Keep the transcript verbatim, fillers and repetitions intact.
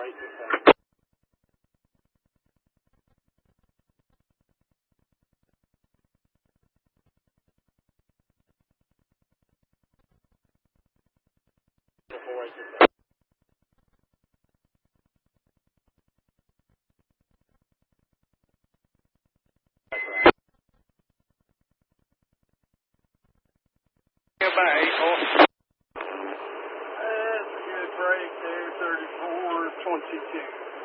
By eight four. That's a good break there, thirty-four twenty-two.